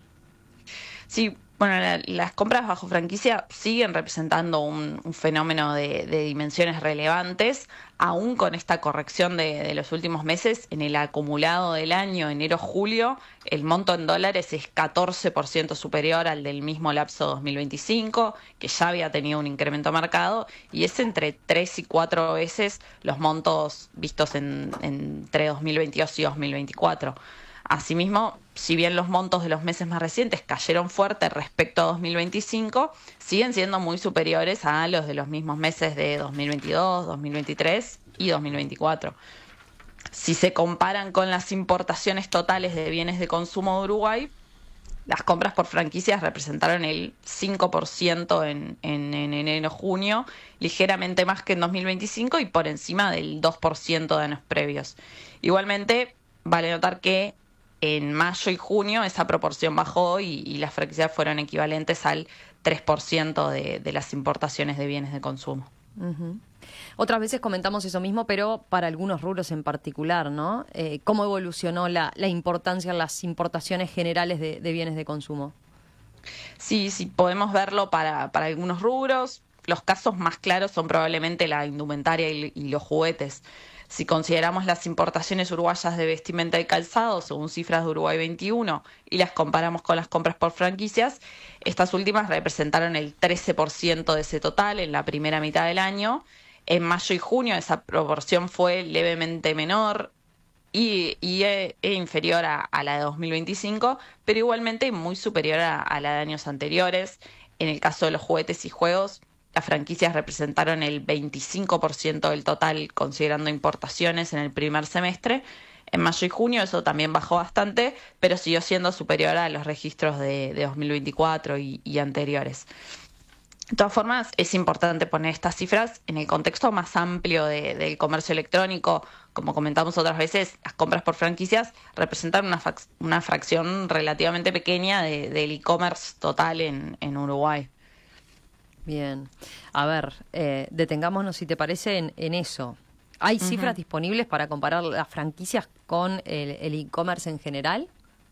Sí, bueno, la, las compras bajo franquicia siguen representando un, un fenómeno de, de dimensiones relevantes, aún con esta corrección de, de los últimos meses. En el acumulado del año, enero-julio, el monto en dólares es catorce por ciento superior al del mismo lapso dos mil veinticinco, que ya había tenido un incremento marcado, y es entre tres y cuatro veces los montos vistos en, entre dos mil veintidós y dos mil veinticuatro. Asimismo, si bien los montos de los meses más recientes cayeron fuerte respecto a dos mil veinticinco, siguen siendo muy superiores a los de los mismos meses de dos mil veintidós, dos mil veintitrés y dos mil veinticuatro. Si se comparan con las importaciones totales de bienes de consumo de Uruguay, las compras por franquicias representaron el cinco por ciento en, en, en enero-junio, ligeramente más que en dos mil veinticinco y por encima del dos por ciento de años previos. Igualmente, vale notar que en mayo y junio esa proporción bajó y, y las franquicias fueron equivalentes al tres por ciento de, de las importaciones de bienes de consumo. Uh-huh. Otras veces comentamos eso mismo, pero para algunos rubros en particular, ¿no? Eh, ¿Cómo evolucionó la, la importancia en las importaciones generales de, de bienes de consumo? Sí, sí, podemos verlo para, para algunos rubros. Los casos más claros son probablemente la indumentaria y, y los juguetes. Si consideramos las importaciones uruguayas de vestimenta y calzado, según cifras de Uruguay veintiuno, y las comparamos con las compras por franquicias, estas últimas representaron el trece por ciento de ese total en la primera mitad del año. En mayo y junio esa proporción fue levemente menor y, y e, e inferior a, a la de dos mil veinticinco, pero igualmente muy superior a, a la de años anteriores. En el caso de los juguetes y juegos, las franquicias representaron el veinticinco por ciento del total considerando importaciones en el primer semestre, en mayo y junio, eso también bajó bastante, pero siguió siendo superior a los registros de, de dos mil veinticuatro y, y anteriores. De todas formas, es importante poner estas cifras en el contexto más amplio de, del comercio electrónico. Como comentamos otras veces, las compras por franquicias representan una, fac- una fracción relativamente pequeña de, del e-commerce total en, en Uruguay. Bien. A ver, eh, detengámonos, si te parece, en, en eso. ¿Hay uh-huh. cifras disponibles para comparar las franquicias con el, el e-commerce en general?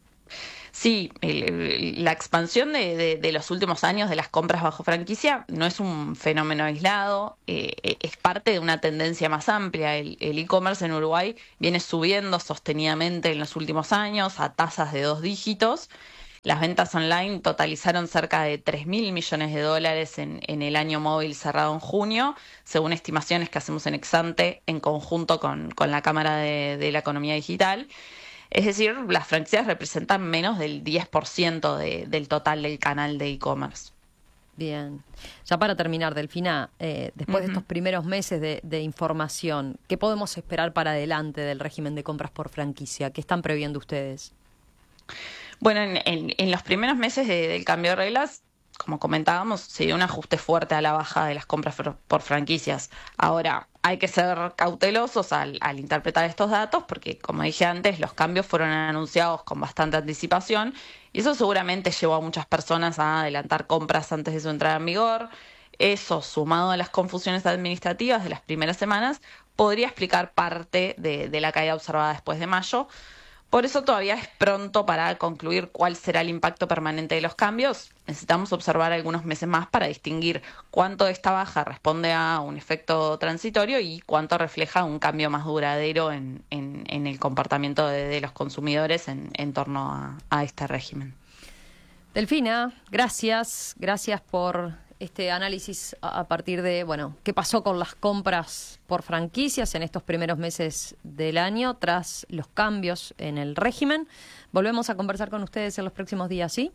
Sí, el, el, la expansión de, de, de los últimos años de las compras bajo franquicia no es un fenómeno aislado, eh, es parte de una tendencia más amplia. El, el e-commerce en Uruguay viene subiendo sostenidamente en los últimos años a tasas de dos dígitos. Las ventas online totalizaron cerca de tres mil millones de dólares en, en el año móvil cerrado en junio, según estimaciones que hacemos en Exante en conjunto con, con la Cámara de, de la Economía Digital. Es decir, las franquicias representan menos del diez por ciento de, del total del canal de e-commerce. Bien. Ya para terminar, Delfina, eh, después uh-huh. de estos primeros meses de, de información, ¿qué podemos esperar para adelante del régimen de compras por franquicia? ¿Qué están previendo ustedes? Bueno, en, en, en los primeros meses de, del cambio de reglas, como comentábamos, se dio un ajuste fuerte a la baja de las compras por, por franquicias. Ahora, hay que ser cautelosos al, al interpretar estos datos porque, como dije antes, los cambios fueron anunciados con bastante anticipación y eso seguramente llevó a muchas personas a adelantar compras antes de su entrada en vigor. Eso, sumado a las confusiones administrativas de las primeras semanas, podría explicar parte de, de la caída observada después de mayo. Por eso todavía es pronto para concluir cuál será el impacto permanente de los cambios. Necesitamos observar algunos meses más para distinguir cuánto de esta baja responde a un efecto transitorio y cuánto refleja un cambio más duradero en, en, en el comportamiento de, de los consumidores en, en torno a, a este régimen. Delfina, gracias. Gracias por este análisis a partir de, bueno, qué pasó con las compras por franquicias en estos primeros meses del año tras los cambios en el régimen. Volvemos a conversar con ustedes en los próximos días, ¿sí?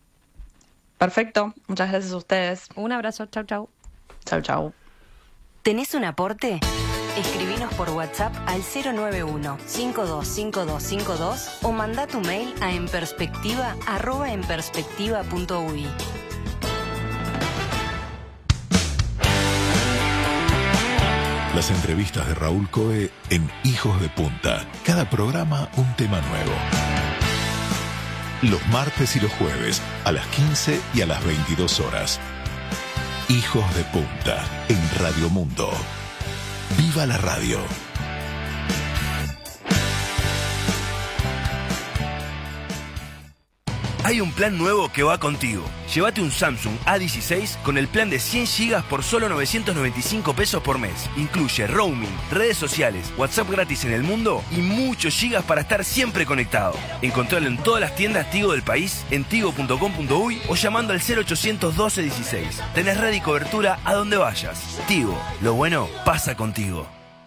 Perfecto. Muchas gracias a ustedes. Un abrazo. Chau, chau. Chau, chau. ¿Tenés un aporte? Escribinos por WhatsApp al cero nueve uno, cinco dos cinco dos cinco dos o manda tu mail a enperspectiva arroba enperspectiva punto uy. Las entrevistas de Raúl Coe en Hijos de Punta. Cada programa un tema nuevo. Los martes y los jueves a las quince y a las veintidós horas. Hijos de Punta en Radio Mundo. ¡Viva la radio! Hay un plan nuevo que va contigo. Llévate un Samsung A dieciséis con el plan de cien gigas por solo novecientos noventa y cinco pesos por mes. Incluye roaming, redes sociales, WhatsApp gratis en el mundo y muchos gigas para estar siempre conectado. Encontralo en todas las tiendas Tigo del país, en tigo punto com punto uy o llamando al cero ochocientos doce dieciséis. Tenés red y cobertura a donde vayas. Tigo, lo bueno pasa contigo.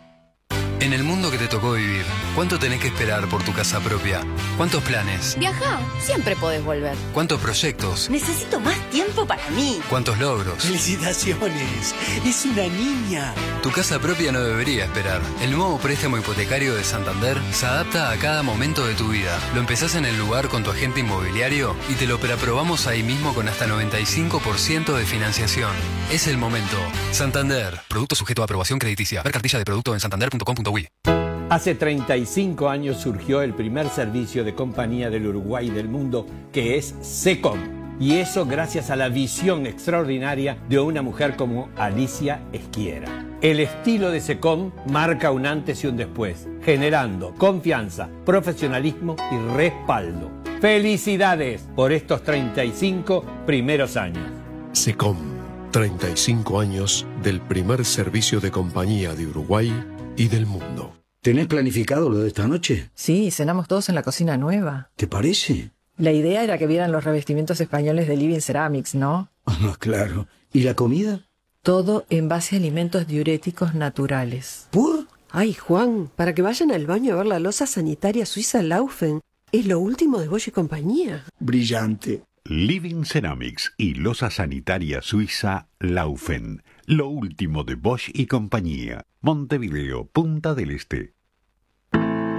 En el mundo que te tocó vivir, ¿cuánto tenés que esperar por tu casa propia? ¿Cuántos planes? Viajá, siempre podés volver. ¿Cuántos proyectos? Necesito más tiempo para mí. ¿Cuántos logros? ¡Felicitaciones! ¡Es una niña! Tu casa propia no debería esperar. El nuevo préstamo hipotecario de Santander se adapta a cada momento de tu vida. Lo empezás en el lugar con tu agente inmobiliario y te lo preaprobamos ahí mismo con hasta noventa y cinco por ciento de financiación. Es el momento. Santander. Producto sujeto a aprobación crediticia. Ver cartilla de producto en santander punto com punto uy. Hace treinta y cinco años surgió el primer servicio de compañía del Uruguay y del mundo, que es SECOM. Y eso gracias a la visión extraordinaria de una mujer como Alicia Esquiera. El estilo de SECOM marca un antes y un después, generando confianza, profesionalismo y respaldo. ¡Felicidades por estos treinta y cinco primeros años! SECOM, treinta y cinco años del primer servicio de compañía de Uruguay y del mundo. ¿Tenés planificado lo de esta noche? Sí, cenamos todos en la cocina nueva. ¿Te parece? La idea era que vieran los revestimientos españoles de Living Ceramics, ¿no? Ah, claro. ¿Y la comida? Todo en base a alimentos diuréticos naturales. ¿Por? Ay, Juan, para que vayan al baño a ver la loza sanitaria suiza Laufen. Es lo último de Bosch y compañía. Brillante. Living Ceramics y loza sanitaria suiza Laufen. Lo último de Bosch y compañía. Montevideo, Punta del Este.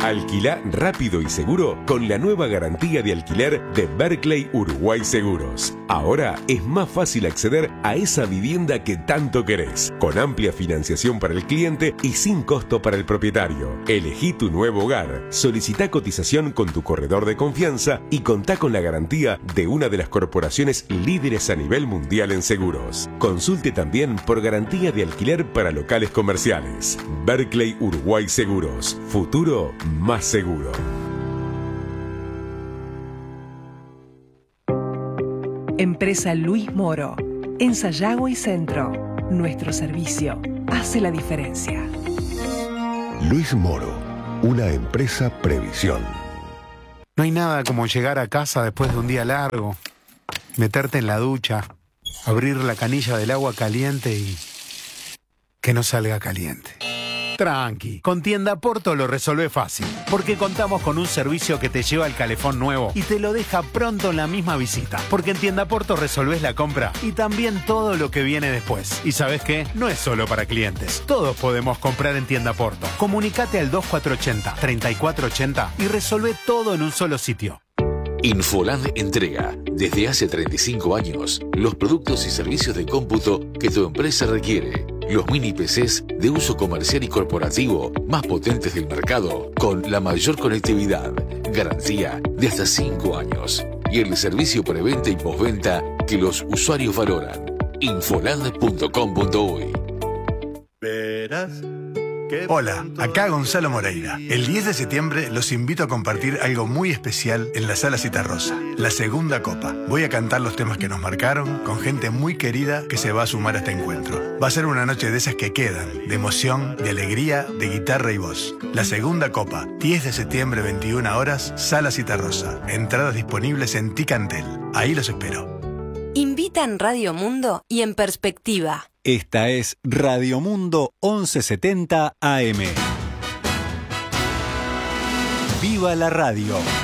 Alquilá rápido y seguro con la nueva garantía de alquiler de Berkeley Uruguay Seguros. Ahora es más fácil acceder a esa vivienda que tanto querés, con amplia financiación para el cliente y sin costo para el propietario. Elegí tu nuevo hogar, solicitá cotización con tu corredor de confianza y contá con la garantía de una de las corporaciones líderes a nivel mundial en seguros. Consulte también por garantía de alquiler para locales comerciales. Berkeley Uruguay Seguros. Futuro más seguro. Empresa Luis Moro. En Sayago y Centro. Nuestro servicio hace la diferencia. Luis Moro, una empresa Previsión. No hay nada como llegar a casa después de un día largo, meterte en la ducha, abrir la canilla del agua caliente y que no salga caliente. Tranqui, con Tienda Porto lo resolvé fácil, porque contamos con un servicio que te lleva el calefón nuevo y te lo deja pronto en la misma visita. Porque en Tienda Porto resolvés la compra y también todo lo que viene después. Y ¿sabés qué? No es solo para clientes. Todos podemos comprar en Tienda Porto. Comunicate al dos cuatro ocho cero, tres cuatro ocho cero y resolvé todo en un solo sitio. Infoland entrega, desde hace treinta y cinco años, los productos y servicios de cómputo que tu empresa requiere. Los mini P Cs de uso comercial y corporativo más potentes del mercado, con la mayor conectividad, garantía de hasta cinco años y el servicio preventa y postventa que los usuarios valoran. infoland punto com punto uy. Verás. Hola, acá Gonzalo Moreira. El diez de septiembre los invito a compartir algo muy especial en la Sala Citarrosa, la segunda copa. Voy a cantar los temas que nos marcaron con gente muy querida que se va a sumar a este encuentro. Va a ser una noche de esas que quedan, de emoción, de alegría, de guitarra y voz. La segunda copa, diez de septiembre, veintiuna horas, Sala Citarrosa. Entradas disponibles en Ticantel. Ahí los espero. Invitan Radio Mundo y En Perspectiva. Esta es Radio Mundo once setenta A M. ¡Viva la radio!